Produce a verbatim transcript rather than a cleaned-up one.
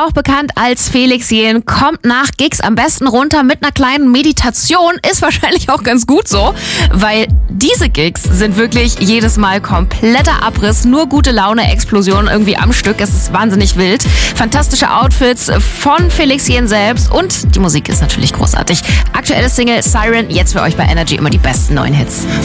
auch bekannt als Felix Jähn, kommt nach Gigs am besten runter mit einer kleinen Meditation. Ist wahrscheinlich auch ganz gut so, weil diese Gigs sind wirklich jedes Mal kompletter Abriss, nur gute Laune, Explosion irgendwie am Stück. Es ist wahnsinnig wild. Fantastische Outfits von Felix Jähn selbst und die Musik ist natürlich großartig. Aktuelle Single Siren, jetzt für euch bei Energy immer die besten neuen Hits.